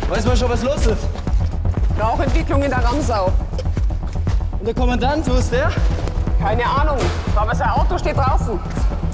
Weiß man schon, was los ist? Rauchentwicklung in der Ramsau. Und der Kommandant, wo ist der? Keine Ahnung, aber sein Auto steht draußen.